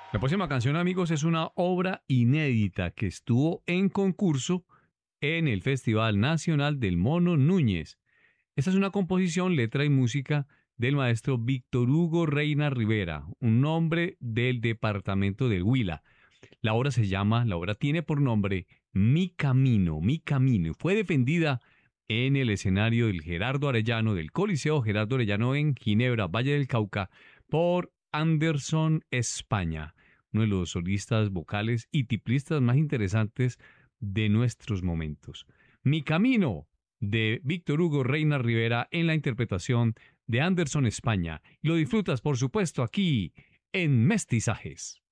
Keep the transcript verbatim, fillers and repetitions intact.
La próxima canción, amigos, es una obra inédita que estuvo en concurso en el Festival Nacional del Mono Núñez. Esta es una composición, letra y música del maestro Víctor Hugo Reina Rivera, un hombre del departamento del Huila. La obra se llama, la obra tiene por nombre Mi Camino, Mi Camino, y fue defendida en el escenario del Gerardo Arellano, del Coliseo Gerardo Arellano en Ginebra, Valle del Cauca, por Anderson España, uno de los solistas vocales y tiplistas más interesantes de nuestros momentos. Mi Camino, de Víctor Hugo Reina Rivera, en la interpretación de Anderson España. Y lo disfrutas, por supuesto, aquí en Mestizajes.